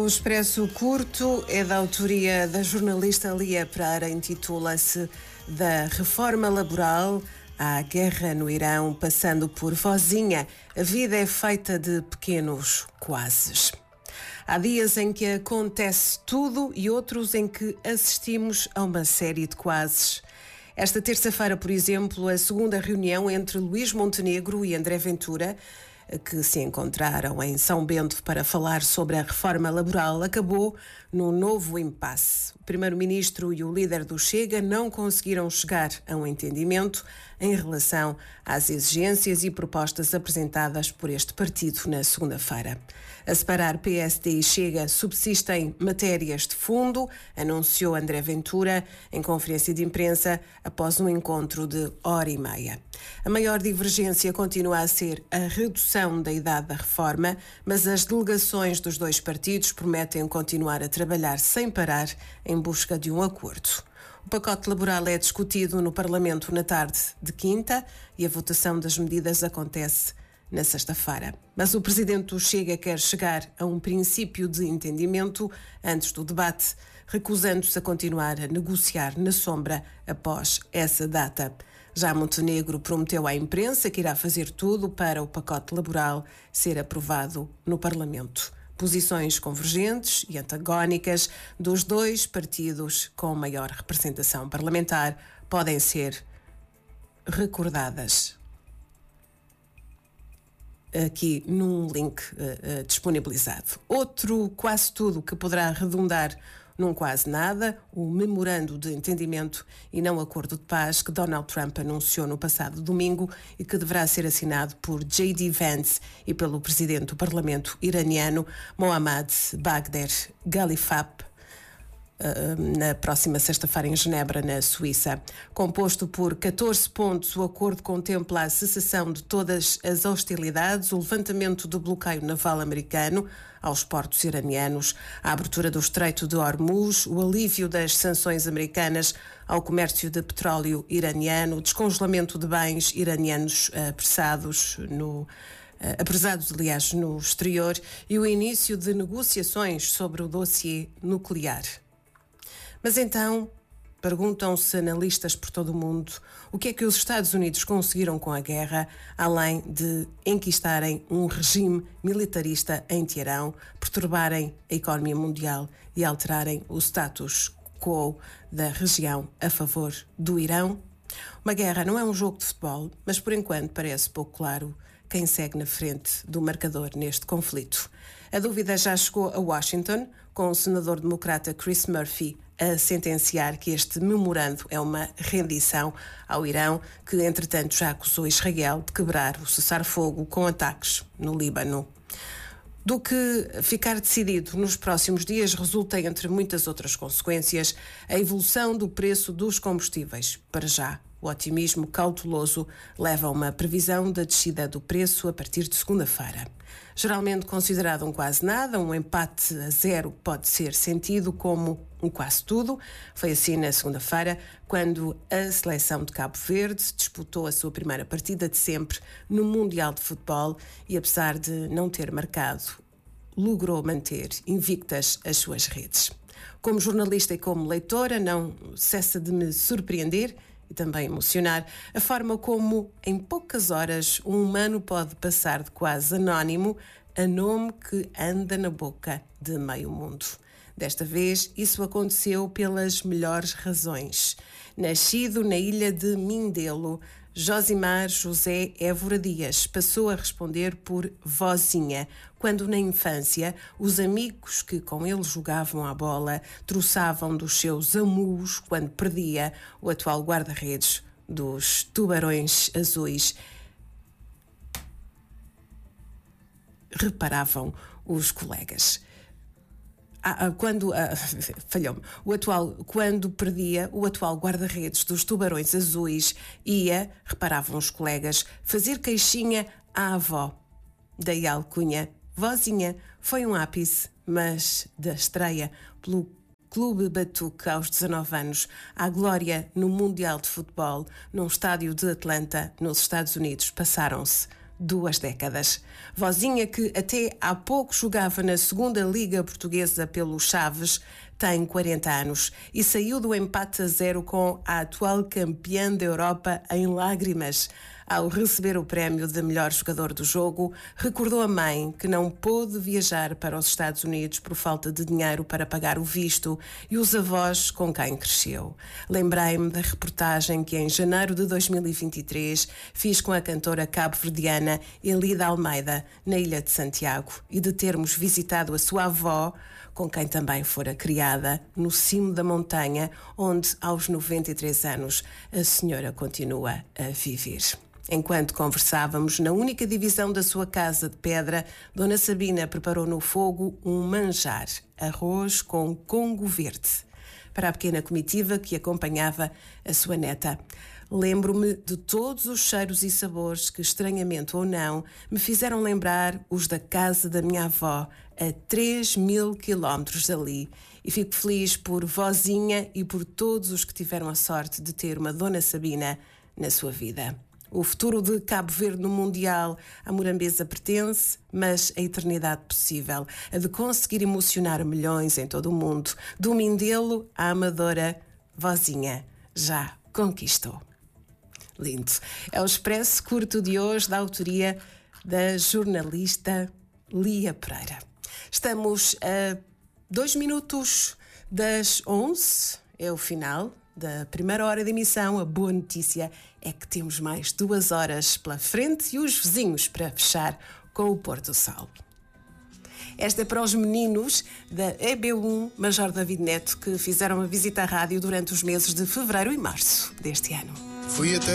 O Expresso Curto é da autoria da jornalista Lia Pereira, intitula-se Da Reforma Laboral à Guerra no Irão, passando por Vozinha. A vida é feita de pequenos quases. Há dias em que acontece tudo e outros em que assistimos a uma série de quases. Esta terça-feira, por exemplo, a segunda reunião entre Luís Montenegro e André Ventura, que se encontraram em São Bento para falar sobre a reforma laboral, acabou num novo impasse. O primeiro-ministro e o líder do Chega não conseguiram chegar a um entendimento em relação às exigências e propostas apresentadas por este partido na segunda-feira. A separar PSD e Chega subsistem matérias de fundo, anunciou André Ventura em conferência de imprensa após um encontro de hora e meia. A maior divergência continua a ser a redução da idade da reforma, mas as delegações dos dois partidos prometem continuar a trabalhar sem parar em busca de um acordo. O pacote laboral é discutido no Parlamento na tarde de quinta e a votação das medidas acontece na sexta-feira. Mas o presidente do Chega quer chegar a um princípio de entendimento antes do debate, recusando-se a continuar a negociar na sombra após essa data. Já Montenegro prometeu à imprensa que irá fazer tudo para o pacote laboral ser aprovado no Parlamento. Posições convergentes e antagónicas dos dois partidos com maior representação parlamentar podem ser recordadas aqui num link disponibilizado. Outro quase tudo que poderá redundar num quase nada, o memorando de entendimento e não acordo de paz que Donald Trump anunciou no passado domingo e que deverá ser assinado por J.D. Vance e pelo presidente do parlamento iraniano Mohammad Bagher Ghalibaf, na próxima sexta-feira em Genebra, na Suíça. Composto por 14 pontos, o acordo contempla a cessação de todas as hostilidades, o levantamento do bloqueio naval americano aos portos iranianos, a abertura do Estreito de Hormuz, o alívio das sanções americanas ao comércio de petróleo iraniano, o descongelamento de bens iranianos apresados no exterior e o início de negociações sobre o dossiê nuclear. Mas então, perguntam-se analistas por todo o mundo, o que é que os Estados Unidos conseguiram com a guerra, além de enquistarem um regime militarista em Teherão, perturbarem a economia mundial e alterarem o status quo da região a favor do Irão? Uma guerra não é um jogo de futebol, mas por enquanto parece pouco claro quem segue na frente do marcador neste conflito. A dúvida já chegou a Washington, com o senador democrata Chris Murphy a sentenciar que este memorando é uma rendição ao Irão, que entretanto já acusou Israel de quebrar o cessar-fogo com ataques no Líbano. Do que ficar decidido nos próximos dias resulta, entre muitas outras consequências, a evolução do preço dos combustíveis. Para já, o otimismo cauteloso leva a uma previsão da descida do preço a partir de segunda-feira. Geralmente considerado um quase nada, um empate a zero pode ser sentido como um quase tudo. Foi assim na segunda-feira, quando a seleção de Cabo Verde disputou a sua primeira partida de sempre no Mundial de Futebol e, apesar de não ter marcado, logrou manter invictas as suas redes. Como jornalista e como leitora, não cessa de me surpreender e também emocionar a forma como, em poucas horas, um humano pode passar de quase anónimo a nome que anda na boca de meio mundo. Desta vez, isso aconteceu pelas melhores razões. Nascido na ilha de Mindelo, Josimar José Évora Dias passou a responder por Vozinha, quando na infância os amigos que com ele jogavam à bola troçavam dos seus amuos quando perdia o atual guarda-redes dos Tubarões Azuis. Reparavam os colegas. Quando perdia, o atual guarda-redes dos Tubarões Azuis ia, reparavam os colegas, fazer queixinha à avó. Daí a alcunha, Vozinha, foi um ápice, mas da estreia pelo Clube Batuque aos 19 anos à glória no Mundial de Futebol, num estádio de Atlanta, nos Estados Unidos, passaram-se 2 décadas. Vozinha, que até há pouco jogava na 2ª Liga Portuguesa pelo Chaves, tem 40 anos e saiu do empate a 0 com a atual campeã da Europa em lágrimas. Ao receber o prémio de melhor jogador do jogo, recordou a mãe que não pôde viajar para os Estados Unidos por falta de dinheiro para pagar o visto e os avós com quem cresceu. Lembrei-me da reportagem que em janeiro de 2023 fiz com a cantora cabo-verdiana Elida Almeida, na Ilha de Santiago, e de termos visitado a sua avó, com quem também fora criada, no cimo da montanha, onde, aos 93 anos, a senhora continua a viver. Enquanto conversávamos, na única divisão da sua casa de pedra, Dona Sabina preparou no fogo um manjar, arroz com congo verde, para a pequena comitiva que acompanhava a sua neta. Lembro-me de todos os cheiros e sabores que, estranhamente ou não, me fizeram lembrar os da casa da minha avó, a 3.000 quilómetros dali. E fico feliz por Vozinha e por todos os que tiveram a sorte de ter uma Dona Sabina na sua vida. O futuro de Cabo Verde no Mundial à Morambeza pertence, mas a eternidade possível, a de conseguir emocionar milhões em todo o mundo. Do Mindelo à Amadora, Vozinha já conquistou. Lindo. É o Expresso Curto de hoje, da autoria da jornalista Lia Pereira. Estamos a 2 minutos das 11, é o final da primeira hora de emissão. A boa notícia é que temos mais 2 horas pela frente e os vizinhos para fechar com o pôr do sol. Esta é para os meninos da EB1 Major David Neto, que fizeram uma visita à rádio durante os meses de fevereiro e março deste ano. Fui até